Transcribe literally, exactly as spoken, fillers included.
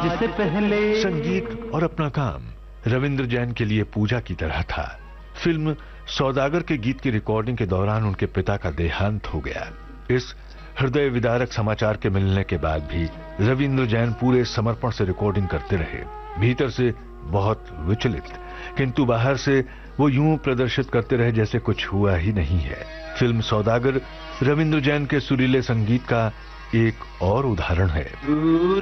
आज से पहले। संगीत और अपना काम रविंद्र जैन के लिए पूजा की तरह था। फिल्म सौदागर के गीत की रिकॉर्डिंग के दौरान उनके पिता का देहांत हो गया। इस हृदय विदारक समाचार के मिलने के बाद भी रविंद्र जैन पूरे समर्पण से रिकॉर्डिंग करते रहे। भीतर से बहुत विचलित, किंतु बाहर से वो यूं प्रदर्शित करते रहे जैसे कुछ हुआ ही नहीं है। फिल्म सौदागर रविंद्र जैन के सुरीले संगीत का एक और उदाहरण है।